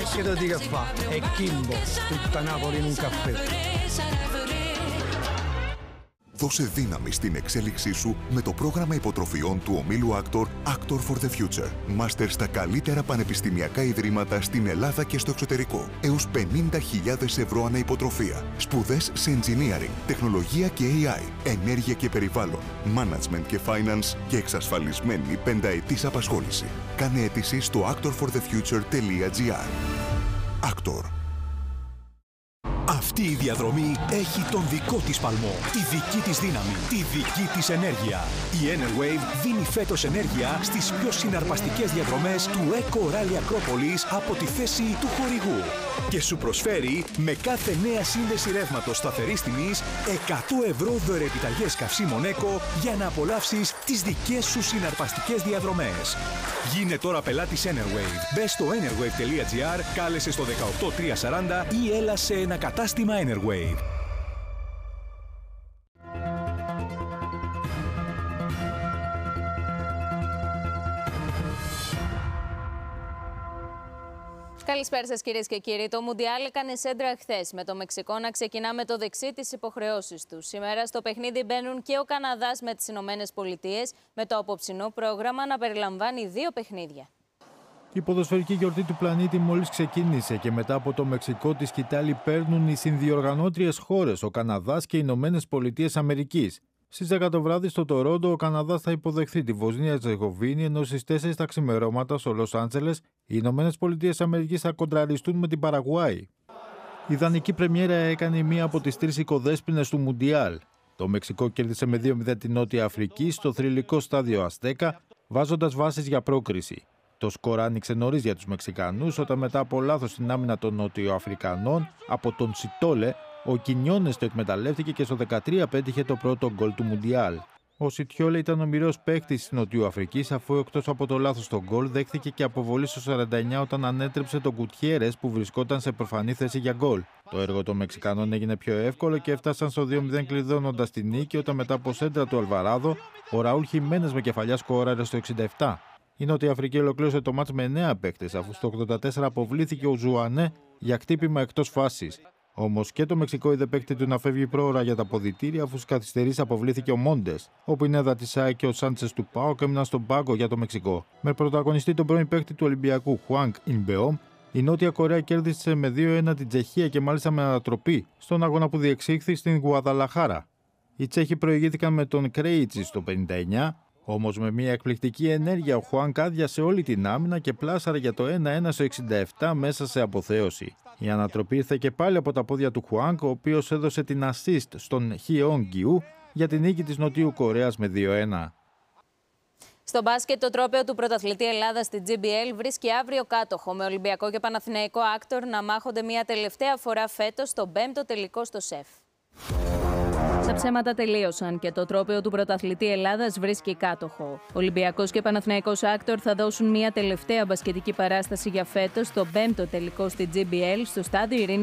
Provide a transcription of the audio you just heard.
Che te dica fa? È Kimbo, tutta Napoli in un caffè. Δώσε δύναμη στην εξέλιξή σου με το πρόγραμμα υποτροφιών του ομίλου Actor for the Future. Μάστερ στα καλύτερα πανεπιστημιακά ιδρύματα στην Ελλάδα και στο εξωτερικό. Έως 50.000 ευρώ ανά υποτροφία. Σπουδές σε engineering, τεχνολογία και AI, ενέργεια και περιβάλλον, management και finance και εξασφαλισμένη πενταετής απασχόληση. Κάνε αίτηση στο actorforthefuture.gr. Actor. Αυτή η διαδρομή έχει τον δικό της παλμό, τη δική της δύναμη, τη δική της ενέργεια. Η Enerwave δίνει φέτος ενέργεια στις πιο συναρπαστικές διαδρομές του Eco Rally Ακρόπολης από τη θέση του χορηγού. Και σου προσφέρει με κάθε νέα σύνδεση ρεύματος σταθερής τιμής 100 ευρώ δωρεοεπιταγές καυσίμων Eco για να απολαύσεις τις δικές σου συναρπαστικές διαδρομές. Γίνε τώρα πελάτης Enerwave. Μπες στο enerwave.gr, κάλεσε στο 18340 ή έλα σε ένα κατάστημα Enerwave. Καλησπέρα σας κυρίες και κύριοι. Το Μουντιάλ έκανε σέντρα χθες, με το Μεξικό να ξεκινά με το δεξί τις υποχρεώσεις του. Σήμερα στο παιχνίδι μπαίνουν και ο Καναδάς με τις Ηνωμένες Πολιτείες, με το απόψινό πρόγραμμα να περιλαμβάνει 2 παιχνίδια. Η ποδοσφαιρική γιορτή του πλανήτη μόλις ξεκίνησε και μετά από το Μεξικό τη σκητάλη παίρνουν οι συνδιοργανώτριες χώρες, ο Καναδάς και οι Ηνωμένες Πολιτείες Αμερικής. Στις 10 το βράδυ στο Τορόντο, ο Καναδάς θα υποδεχθεί τη Βοσνία Ερζεγοβίνη, ενώ στις 4 τα ξημερώματα στο Λος Άντζελες οι Ηνωμένες Πολιτείες Αμερικής θα κοντραριστούν με την Παραγουάη. Η ιδανική πρεμιέρα έκανε μία από τις 3 οικοδέσποινες του Μουντιάλ. Το Μεξικό κέρδισε με 2-0 την Νότια Αφρική στο θρυλικό στάδιο Αστέκα, βάζοντας βάσεις για πρόκριση. Το σκορ άνοιξε νωρίς για τους Μεξικανούς, όταν μετά από λάθος στην άμυνα των Νοτιοαφρικανών από τον Σιτόλε, ο Κινιόνες το εκμεταλλεύτηκε και στο 13 πέτυχε το πρώτο γκολ του Μουντιάλ. Ο Σιτιόλε ήταν ο μοιραίος παίκτης της Νοτιοαφρικής, αφού εκτός από το λάθος στο γκολ δέχθηκε και αποβολή στο 49 όταν ανέτρεψε τον Κουτιέρες που βρισκόταν σε προφανή θέση για γκολ. Το έργο των Μεξικανών έγινε πιο εύκολο και έφτασαν στο 2-0 κλειδώνοντας τη νίκη, όταν μετά από σέντρα του Αλβαράδο, ο Ραούλ Χιμένες με κεφαλιά σκόραρε στο 67. Η Νότια Αφρική ολοκλήρωσε το μάτς με 9 παίκτες, αφού στο 84 αποβλήθηκε ο Ζουανέ για χτύπημα εκτός φάσης. Όμως και το Μεξικό είδε παίκτη του να φεύγει πρόωρα για τα αποδυτήρια, αφού στις καθυστερήσεις αποβλήθηκε ο Μόντες. Ο Πινέδα της ΑΕΚ και ο Σάντσες του ΠΑΟΚ έμειναν στον πάγκο για το Μεξικό. Με πρωταγωνιστή τον πρώην παίκτη του Ολυμπιακού Χουάνκ Ινμπεόμ, η Νότια Κορέα κέρδισε με 2-1 την Τσεχία και μάλιστα με ανατροπή στον αγώνα που διεξήχθη στην Γουαδαλαχάρα. Οι Τσέχοι προηγήθηκαν με τον Κρέιτσι στο 59. Όμως με μια εκπληκτική ενέργεια ο Χουάνκ άδειασε όλη την άμυνα και πλάσαρε για το 1-1 στο 67 μέσα σε αποθέωση. Η ανατροπή ήρθε και πάλι από τα πόδια του Χουάνκ, ο οποίος έδωσε την assist στον Χιόγκ Γκιού για την νίκη της Νοτιού Κορέας με 2-1. Στο μπάσκετ, το τρόπαιο του πρωταθλητή Ελλάδας στην GBL βρίσκει αύριο κάτοχο, με Ολυμπιακό και Παναθηναϊκό Άκτορ να μάχονται μια τελευταία φορά φέτος στο 5ο τελικό στο ΣΕΦ. Τα ψέματα τελείωσαν και το τρόπαιο του πρωταθλητή Ελλάδας βρίσκει κάτοχο. Ολυμπιακός και Παναθηναϊκός Άκτορ θα δώσουν μια τελευταία μπασκετική παράσταση για φέτος στο 5ο τελικό στη GBL στο στάδιο Ειρήνης